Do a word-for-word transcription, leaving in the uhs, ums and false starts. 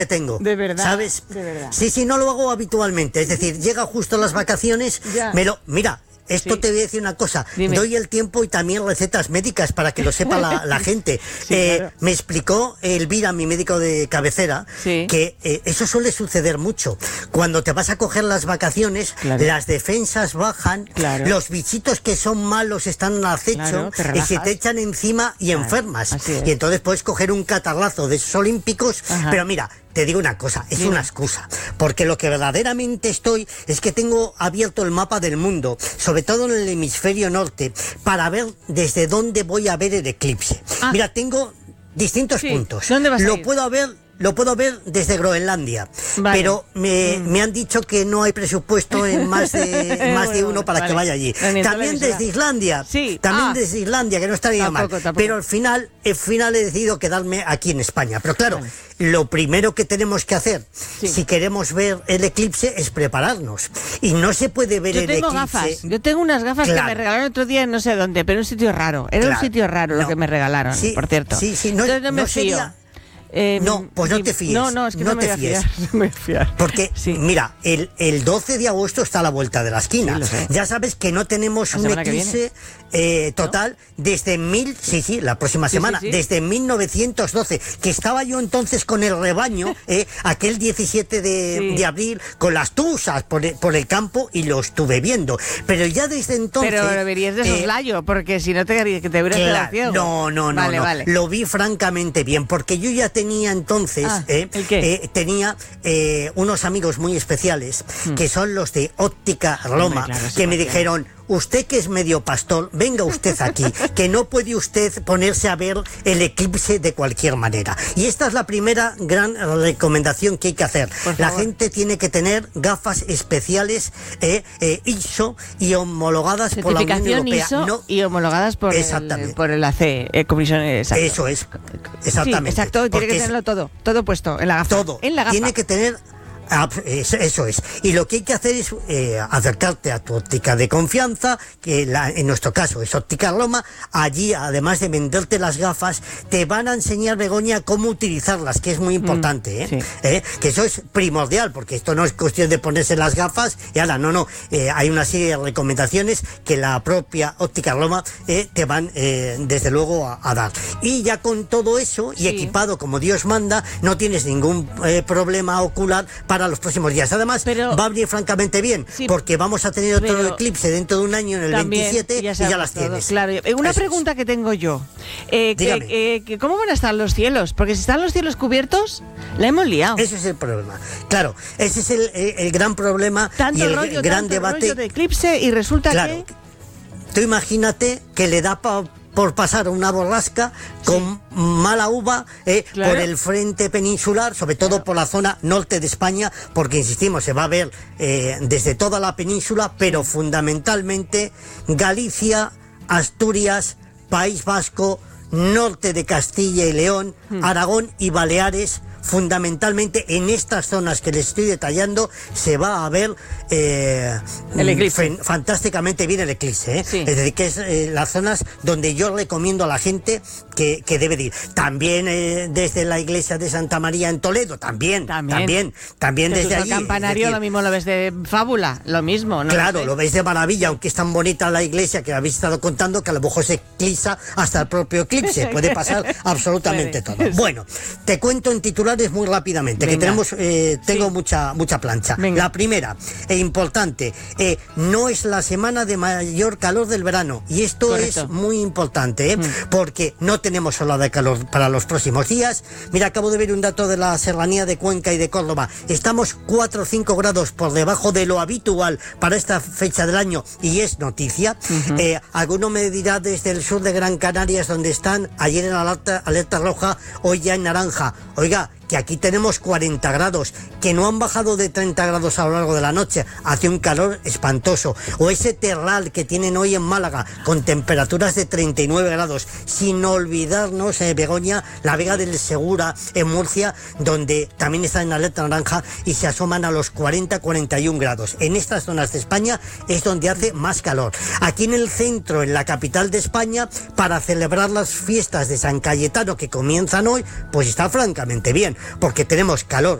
que tengo. De verdad. ¿Sabes? De verdad. Sí, sí, no lo hago habitualmente. Es decir, llega justo las vacaciones, Ya. me lo... Mira, esto Sí. te voy a decir una cosa. Dime. Doy el tiempo y también recetas médicas para que lo sepa la, la gente. Sí, Eh, claro. Me explicó Elvira, mi médico de cabecera, Sí. que eh, eso suele suceder mucho. Cuando te vas a coger las vacaciones, Claro. las defensas bajan, Claro. los bichitos que son malos están al acecho Claro, te y se relajas. te echan encima y Claro, enfermas. así es. Y entonces puedes coger un catarrazo de esos olímpicos, Ajá. pero mira, te digo una cosa, es Dime. una excusa, porque lo que verdaderamente estoy es que tengo abierto el mapa del mundo, sobre todo en el hemisferio norte, para ver desde dónde voy a ver el eclipse. Ah. Mira, tengo distintos Sí. puntos. ¿Dónde vas a Lo ir? puedo ver Lo puedo ver desde Groenlandia, Vale. pero me, Mm. me han dicho que no hay presupuesto en más de, en más de Bueno, uno para vale. que vaya allí. No, ni También televisora. desde Islandia, Sí. también Ah. desde Islandia, que no estaría Tampoco, mal. tampoco. Pero al final, al final he decidido quedarme aquí en España. Pero claro, Vale. lo primero que tenemos que hacer, Sí. si queremos ver el eclipse, es prepararnos. Y no se puede ver Yo el tengo eclipse. gafas. Yo tengo unas gafas Claro. que me regalaron otro día en no sé dónde, pero en un sitio raro. Era Claro. un sitio raro lo No. que me regalaron, Sí, por cierto. sí, sí, no- Entonces no me no fío. sería- Eh, No, pues no ni- te fíes, No, no, es que no, no me te voy a fíes. fiar. No me voy a fiar. Porque, Sí. mira, el, el doce de agosto está a la vuelta de la esquina. Sí, lo sé. Ya sabes que no tenemos La un semana que eclipse eh, total desde mil... Sí, sí, la próxima Sí, semana. sí, sí. Desde mil novecientos doce. Que estaba yo entonces con el rebaño, eh, aquel diecisiete de, Sí. de abril, con las tuzas por el, por el campo y lo estuve viendo. Pero ya desde entonces... Pero lo verías de eh, soslayo, porque si no te, que te hubieras quedado Claro, ciego. no, no, no, Vale, no. vale. Lo vi francamente bien, porque yo ya tenía entonces, Ah, eh, ¿el qué? eh, tenía eh, unos amigos muy especiales, que son los de Óptica Roma, claro, sí, que me porque- dijeron: usted que es medio pastor, venga usted aquí, que no puede usted ponerse a ver el eclipse de cualquier manera. Y esta es la primera gran recomendación que hay que hacer. Por La favor. gente tiene que tener gafas especiales eh, eh, I S O y homologadas por la Unión Certificación Europea. I S O No, y homologadas por el, Exactamente. por el A C, eh, Comisión exacto. Eso es, exactamente. Sí, exacto, tiene Porque que es- tenerlo todo, todo puesto en la gafa. todo. En la gafa. Tiene que tener... ah, es- Eso es. Y lo que hay que hacer es eh, acercarte a tu óptica de confianza, que la- en nuestro caso es Óptica Roma. Allí, además de venderte las gafas, te van a enseñar, Begoña, cómo utilizarlas, que es muy importante. ¿eh? sí. ¿Eh? Que eso es primordial, porque esto no es cuestión de ponerse las gafas y ahora, no, no. Eh, hay una serie de recomendaciones que la propia Óptica Roma eh, te van, eh, desde luego, a, a dar. Y ya con todo eso, y Sí. equipado como Dios manda, no tienes ningún eh, problema ocular para los próximos días. Además, Pero- va a venir francamente bien, Sí, porque vamos a tener otro pero- eclipse dentro de un año, en el También, veintisiete, y ya, sabemos las todo, tienes. Claro. Eh, Una Eso es. pregunta que tengo yo. Eh, que- Dígame. eh, que ¿Cómo van a estar los cielos? Porque si están los cielos cubiertos, la hemos liado. Ese es el problema. Claro, ese es el, el- el gran problema tanto y el rollo, gran tanto debate. rollo de eclipse y resulta Claro. que... Tú imagínate que le da pa- por pasar una borrasca con mala uva eh, Claro. por el frente peninsular, sobre todo por la zona norte de España, porque insistimos, se va a ver eh, desde toda la península, pero fundamentalmente Galicia, Asturias, País Vasco, norte de Castilla y León, Aragón y Baleares. Fundamentalmente en estas zonas que les estoy detallando se va a ver eh, El eclipse. fen- fantásticamente bien el eclipse, ¿eh? Sí. Es decir, que es eh, las zonas donde yo recomiendo a la gente que, que debe de ir. También eh, desde la iglesia de Santa María en Toledo, también, También. también, también Jesús desde el allí. campanario, es decir, lo mismo lo ves de fábula, lo mismo, ¿no? Claro, sé. lo veis de maravilla, aunque es tan bonita la iglesia que habéis estado contando, que a lo mejor se eclipsa hasta el propio eclipse. Puede pasar absolutamente Puede. todo. Bueno, te cuento en titulares muy rápidamente, que Venga. tenemos, eh, tengo Sí. mucha, mucha plancha. Venga. La primera, e importante, eh, no es la semana de mayor calor del verano. Y esto Correcto. es muy importante, ¿eh? Porque no tenemos ola de calor para los próximos días. Mira, acabo de ver un dato de la serranía de Cuenca y de Córdoba. Estamos cuatro o cinco grados por debajo de lo habitual para esta fecha del año, y es noticia. Eh, alguno me dirá desde el sur de Gran Canarias, donde están ayer en alerta, alerta roja, hoy ya en naranja. Oiga, que aquí tenemos cuarenta grados, que no han bajado de treinta grados a lo largo de la noche, hace un calor espantoso. O ese terral que tienen hoy en Málaga, con temperaturas de treinta y nueve grados, sin olvidarnos, eh, Begoña, la Vega del Segura en Murcia, donde también está en alerta naranja y se asoman a los cuarenta a cuarenta y un grados. En estas zonas de España es donde hace más calor. Aquí en el centro, en la capital de España, para celebrar las fiestas de San Cayetano que comienzan hoy, pues está francamente bien. porque tenemos calor